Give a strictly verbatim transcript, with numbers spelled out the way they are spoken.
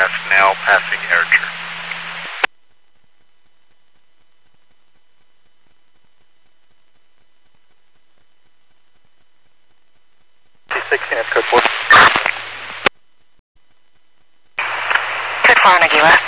Southwest, now passing Archer. T sixteen at code four. Code four, Nagila.